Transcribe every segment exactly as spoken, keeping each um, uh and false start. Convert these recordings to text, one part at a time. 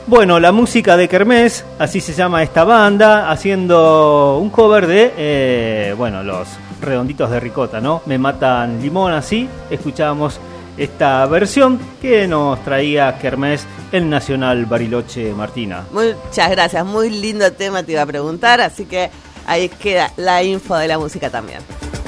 Bueno, la música de Kermés, así se llama esta banda, haciendo un cover de, eh, bueno, los Redonditos de Ricota, ¿no? Me matan limón, así escuchábamos esta versión que nos traía Kermés, el Nacional Bariloche Martina. Muchas gracias, muy lindo tema te iba a preguntar, así que ahí queda la info de la música también.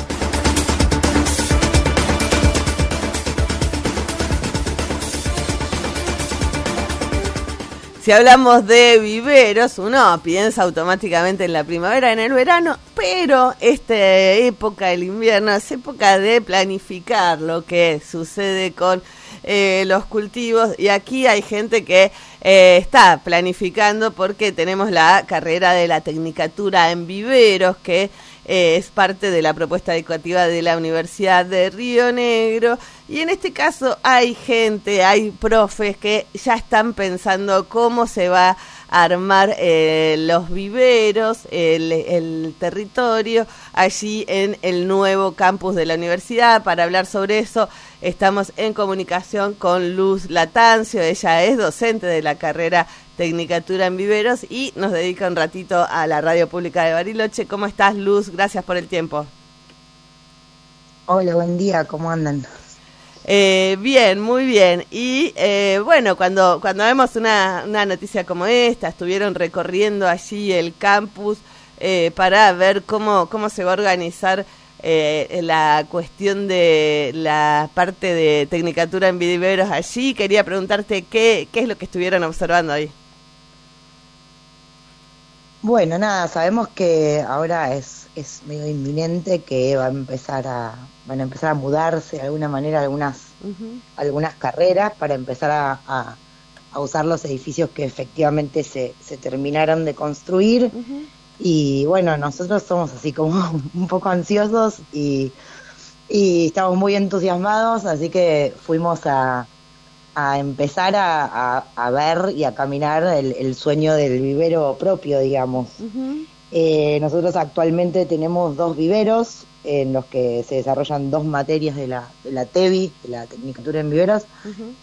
Si hablamos de viveros, uno piensa automáticamente en la primavera, en el verano, pero esta época, el invierno, es época de planificar lo que sucede con eh, los cultivos. Y aquí hay gente que eh, está planificando porque tenemos la carrera de la Tecnicatura en Viveros, que eh, es parte de la propuesta educativa de la Universidad de Río Negro. Y en este caso hay gente, hay profes que ya están pensando cómo se va a armar eh, los viveros, el, el territorio, allí en el nuevo campus de la universidad. Para hablar sobre eso estamos en comunicación con Luz Latancio. Ella es docente de la carrera Tecnicatura en Viveros y nos dedica un ratito a la radio pública de Bariloche. ¿Cómo estás, Luz? Gracias por el tiempo. Hola, buen día, ¿cómo andan? Eh, bien, muy bien. Y eh, bueno, cuando cuando vemos una, una noticia como esta, estuvieron recorriendo allí el campus eh, para ver cómo, cómo se va a organizar eh, la cuestión de la parte de Tecnicatura en Viveros allí. Quería preguntarte qué, qué es lo que estuvieron observando ahí. Bueno, nada, sabemos que ahora es, es medio inminente que va a empezar a, van a empezar a mudarse de alguna manera algunas, uh-huh. algunas carreras para empezar a, a, a usar los edificios que efectivamente se, se terminaron de construir. Uh-huh. Y bueno, nosotros somos así como un poco ansiosos y, y estamos muy entusiasmados, así que fuimos a, a empezar a, a, a ver y a caminar el, el sueño del vivero propio, digamos. Uh-huh. Eh, nosotros actualmente tenemos dos viveros en los que se desarrollan dos materias de la, de la T E V I, de la Tecnicatura en Viveros. Uh-huh.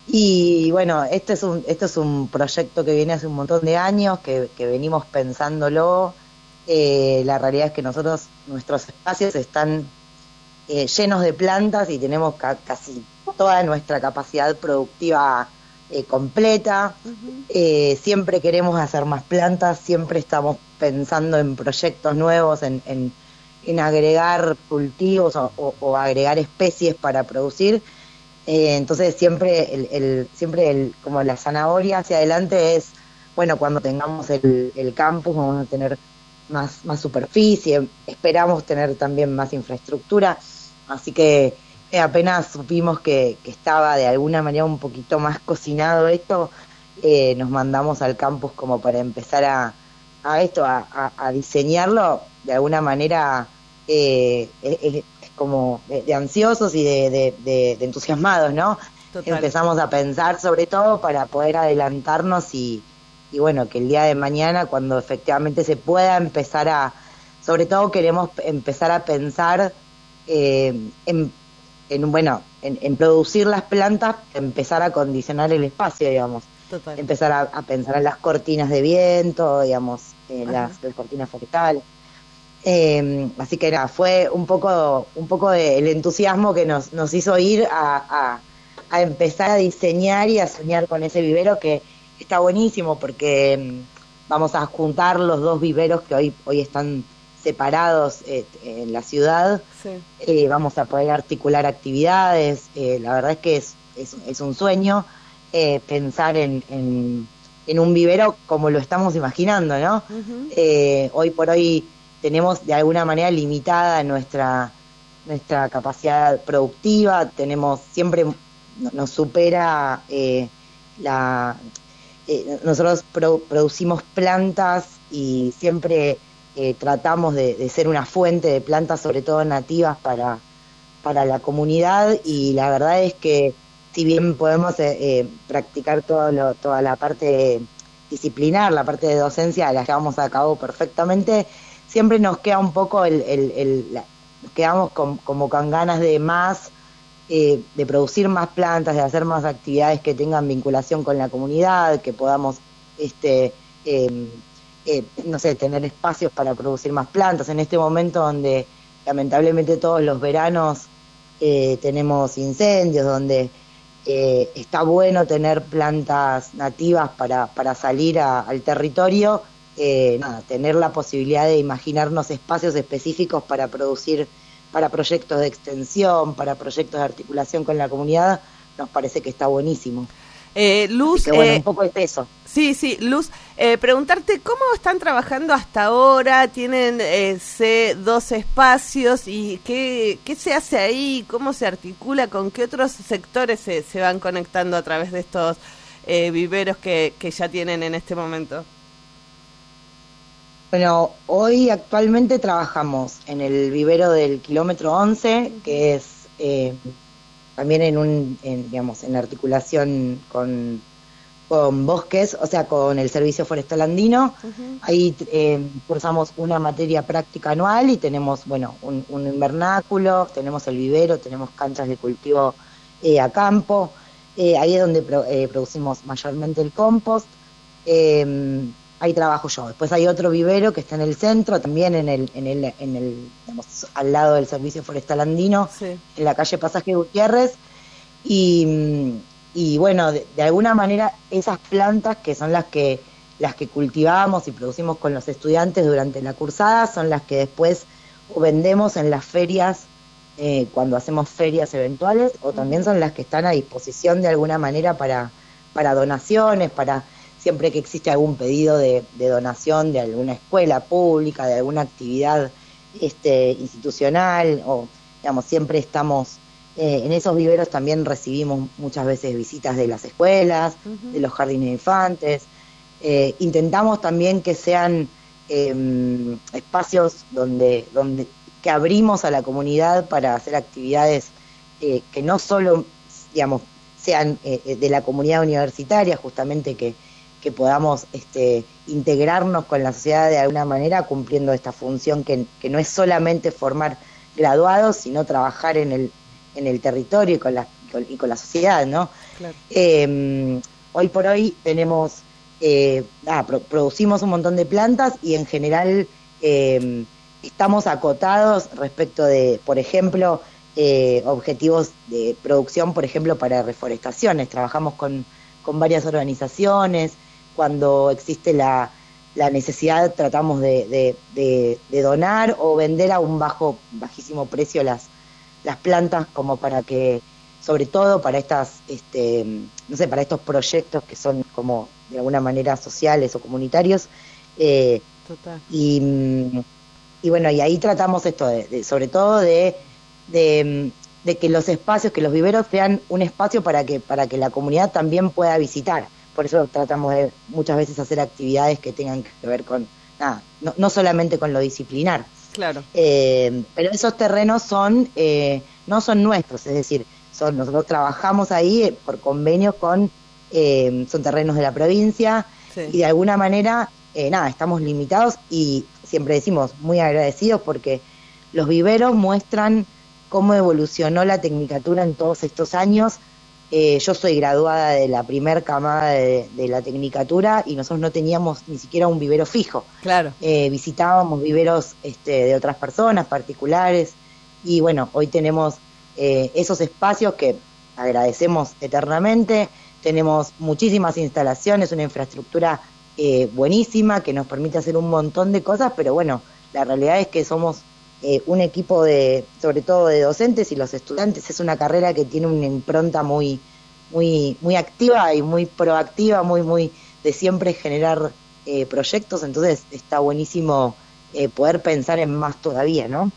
Y bueno, este es un, esto es un proyecto que viene hace un montón de años, que, que venimos pensándolo. Eh, la realidad es que nosotros, nuestros espacios están eh, llenos de plantas y tenemos ca- casi toda nuestra capacidad productiva eh, completa. Uh-huh. Eh, siempre queremos hacer más plantas, siempre estamos pensando en proyectos nuevos, en, en, en agregar cultivos o, o, o agregar especies para producir. Eh, entonces siempre el, el siempre el, como la zanahoria hacia adelante es, bueno, cuando tengamos el, el campus vamos a tener más, más superficie, esperamos tener también más infraestructura, así que eh, apenas supimos que, que estaba de alguna manera un poquito más cocinado esto, eh, nos mandamos al campus como para empezar a, a esto, a, a, a diseñarlo de alguna manera eh, es, es como de, de ansiosos y de, de, de, de entusiasmados, ¿no? Total. Empezamos a pensar sobre todo para poder adelantarnos y y bueno, que el día de mañana, cuando efectivamente se pueda empezar a, sobre todo queremos empezar a pensar eh, en, en, bueno, en, en producir las plantas, empezar a condicionar el espacio, digamos. Total. Empezar a, a pensar en las cortinas de viento, digamos, en las, las cortinas forestales. Eh, así que nada, fue un poco, un poco de el entusiasmo que nos, nos hizo ir a, a, a empezar a diseñar y a soñar con ese vivero que está buenísimo porque mmm, vamos a juntar los dos viveros que hoy hoy están separados eh, en la ciudad. Sí. Eh, vamos a poder articular actividades. Eh, la verdad es que es, es, es un sueño eh, pensar en, en, en un vivero como lo estamos imaginando, ¿no? Uh-huh. Eh, hoy por hoy tenemos de alguna manera limitada nuestra, nuestra capacidad productiva. Tenemos siempre, nos supera eh, la... Eh, nosotros pro, producimos plantas y siempre eh, tratamos de, de ser una fuente de plantas, sobre todo nativas, para, para la comunidad, y la verdad es que si bien podemos eh, eh, practicar todo lo, toda la parte disciplinar, la parte de docencia, la llevamos a cabo perfectamente, siempre nos queda un poco, el, el, el, la, quedamos con, como con ganas de más, Eh, de producir más plantas, de hacer más actividades que tengan vinculación con la comunidad, que podamos este, eh, eh, no sé, tener espacios para producir más plantas. En este momento donde lamentablemente todos los veranos eh, tenemos incendios, donde eh, está bueno tener plantas nativas para, para salir a, al territorio, eh, nada, tener la posibilidad de imaginarnos espacios específicos para producir, para proyectos de extensión, para proyectos de articulación con la comunidad, nos parece que está buenísimo. Eh, Luz, que, bueno, eh, un poco es eso. Sí, sí, Luz, eh, preguntarte cómo están trabajando hasta ahora, tienen eh, C, dos espacios y qué, qué se hace ahí, cómo se articula, con qué otros sectores se, se van conectando a través de estos eh, viveros que, que ya tienen en este momento. Bueno, hoy actualmente trabajamos en el vivero del kilómetro once, que es eh, también en un, en, digamos, en articulación con, con bosques, o sea, con el Servicio Forestal Andino. Uh-huh. Ahí eh, cursamos una materia práctica anual y tenemos, bueno, un, un invernáculo, tenemos el vivero, tenemos canchas de cultivo eh, a campo. Eh, ahí es donde pro, eh, producimos mayormente el compost. Eh, ahí trabajo yo. Después hay otro vivero que está en el centro, también en el, en el, en el, digamos, al lado del Servicio Forestal Andino, sí, en la calle Pasaje Gutiérrez, y, y bueno, de, de alguna manera esas plantas que son las que las que cultivamos y producimos con los estudiantes durante la cursada son las que después o vendemos en las ferias eh, cuando hacemos ferias eventuales, o también son las que están a disposición de alguna manera para, para donaciones, para siempre que existe algún pedido de, de donación de alguna escuela pública, de alguna actividad este, institucional, o digamos, siempre estamos, eh, en esos viveros también recibimos muchas veces visitas de las escuelas, uh-huh, de los jardines de infantes. Eh, intentamos también que sean eh, espacios donde, donde que abrimos a la comunidad para hacer actividades eh, que no solo, digamos, sean eh, de la comunidad universitaria, justamente que que podamos este, integrarnos con la sociedad de alguna manera, cumpliendo esta función que, que no es solamente formar graduados, sino trabajar en el en el territorio y con la, con, y con la sociedad, ¿no? Claro. Eh, hoy por hoy tenemos, eh, ah, pro, producimos un montón de plantas y en general eh, estamos acotados respecto de, por ejemplo, eh, objetivos de producción, por ejemplo, para reforestaciones. Trabajamos con, con varias organizaciones. Cuando existe la, la necesidad, tratamos de, de, de, de donar o vender a un bajo bajísimo precio las, las plantas, como para que, sobre todo para estas, este, no sé, para estos proyectos que son como de alguna manera sociales o comunitarios. Eh, Total. Y, y bueno, y ahí tratamos esto, de, de, sobre todo de, de, de que los espacios, que los viveros sean un espacio para que, para que la comunidad también pueda visitar. Por eso tratamos de muchas veces hacer actividades que tengan que ver con, nada, no, no solamente con lo disciplinar. Claro. Eh, pero esos terrenos son, eh, no son nuestros, es decir, son nosotros trabajamos ahí por convenios con, eh, son terrenos de la provincia, sí, y de alguna manera, eh, nada, estamos limitados y siempre decimos muy agradecidos porque los viveros muestran cómo evolucionó la tecnicatura en todos estos años. Eh, yo soy graduada de la primer camada de, de la tecnicatura y nosotros no teníamos ni siquiera un vivero fijo. Claro. Eh, visitábamos viveros este, de otras personas, particulares, y bueno, hoy tenemos eh, esos espacios que agradecemos eternamente. Tenemos muchísimas instalaciones, una infraestructura eh, buenísima que nos permite hacer un montón de cosas, pero bueno, la realidad es que somos Eh, un equipo de, sobre todo de docentes y los estudiantes. Es una carrera que tiene una impronta muy, muy, muy activa y muy proactiva, muy, muy de siempre generar eh, proyectos. Entonces está buenísimo eh, poder pensar en más todavía, ¿no?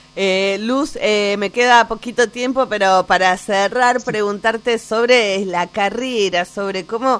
Eh, Luz, eh, me queda poquito tiempo, pero para cerrar, preguntarte sobre la carrera, sobre cómo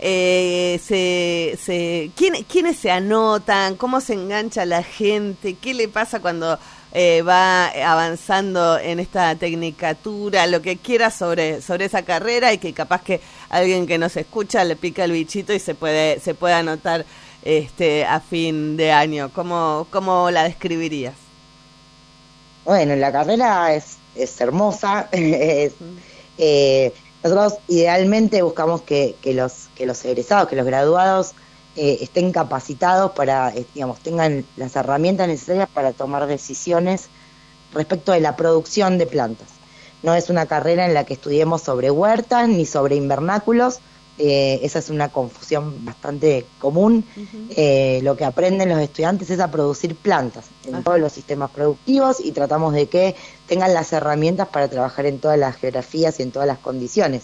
eh, se, se ¿quién, quiénes se anotan, cómo se engancha la gente, qué le pasa cuando eh, va avanzando en esta tecnicatura, lo que quiera sobre sobre esa carrera, y que capaz que alguien que nos escucha le pica el bichito y se puede se puede anotar este a fin de año. ¿Cómo, cómo la describirías? Bueno, la carrera es, es hermosa, es, eh, Nosotros idealmente buscamos que, que, los, que los egresados, que los graduados eh, estén capacitados para, eh, digamos, tengan las herramientas necesarias para tomar decisiones respecto de la producción de plantas. No es una carrera en la que estudiemos sobre huertas ni sobre invernáculos, eh, esa es una confusión bastante común. Uh-huh. Eh, lo que aprenden los estudiantes es a producir plantas en uh-huh. todos los sistemas productivos y tratamos de que tengan las herramientas para trabajar en todas las geografías y en todas las condiciones.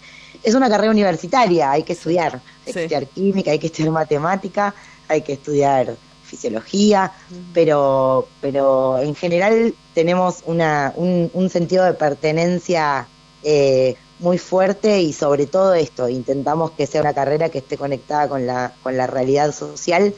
Es una carrera universitaria, hay que estudiar, hay sí. que estudiar química, hay que estudiar matemática, hay que estudiar fisiología, uh-huh. pero pero en general tenemos una un, un sentido de pertenencia eh, muy fuerte y sobre todo esto, intentamos que sea una carrera que esté conectada con la con la realidad social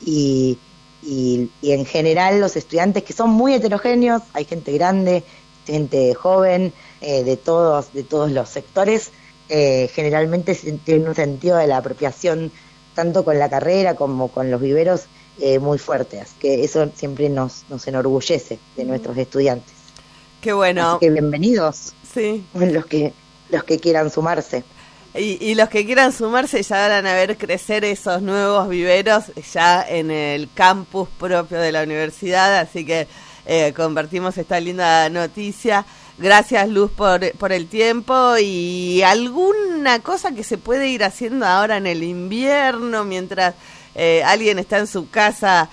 y, y, y en general los estudiantes que son muy heterogéneos, hay gente grande, gente joven, eh, de todos de todos los sectores, eh, generalmente tienen un sentido de la apropiación tanto con la carrera como con los viveros eh, muy fuerte, así que eso siempre nos, nos enorgullece de mm. nuestros estudiantes. Qué bueno. Así que bienvenidos, sí. los que los que quieran sumarse. Y, y los que quieran sumarse ya van a ver crecer esos nuevos viveros ya en el campus propio de la universidad, así que eh, compartimos esta linda noticia. Gracias, Luz, por, por el tiempo. ¿Y alguna cosa que se puede ir haciendo ahora en el invierno mientras eh, alguien está en su casa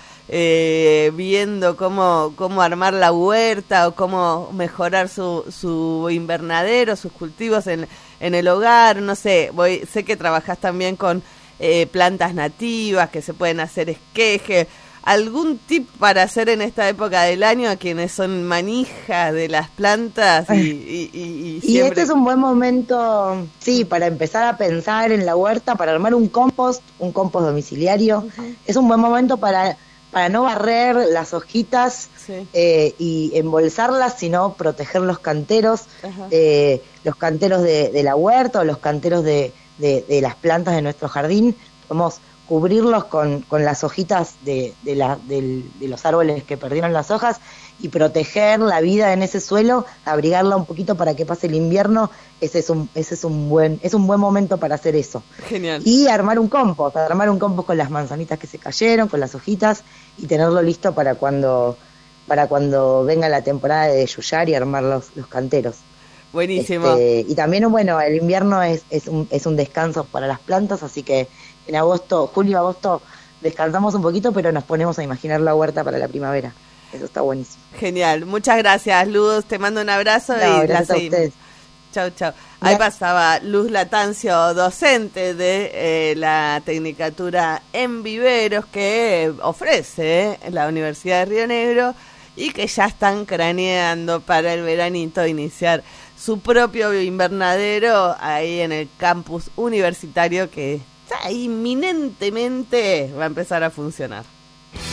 eh, viendo cómo, cómo armar la huerta o cómo mejorar su, su invernadero, sus cultivos en, en el hogar? No sé, voy, sé que trabajás también con eh, plantas nativas que se pueden hacer esqueje. ¿Algún tip para hacer en esta época del año a quienes son manijas de las plantas? Y, y, y, y, siempre... y este es un buen momento, sí, para empezar a pensar en la huerta, para armar un compost, un compost domiciliario. Uh-huh. Es un buen momento para, para no barrer las hojitas sí. eh, y embolsarlas, sino proteger los canteros, uh-huh. eh, los canteros de, de la huerta o los canteros de, de, de las plantas de nuestro jardín. Podemos cubrirlos con, con las hojitas de, de, la, de, de los árboles que perdieron las hojas y proteger la vida en ese suelo, abrigarla un poquito para que pase el invierno. Ese es un ese es un buen es un buen momento para hacer eso. Genial. Y armar un compost, armar un compost con las manzanitas que se cayeron, con las hojitas y tenerlo listo para cuando para cuando venga la temporada de yuyar y armar los, los canteros. Buenísimo. Este, y también, bueno, el invierno es, es, un, es un descanso para las plantas, así que en agosto, julio, agosto, descansamos un poquito, pero nos ponemos a imaginar la huerta para la primavera. Eso está buenísimo. Genial. Muchas gracias, Luz. Te mando un abrazo. No, y gracias la a ustedes. Chau, chau. Ahí pasaba Luz Latancio, docente de eh, la Tecnicatura en Viveros que ofrece eh, la Universidad de Río Negro y que ya están craneando para el veranito iniciar su propio invernadero ahí en el campus universitario que inminentemente va a empezar a funcionar.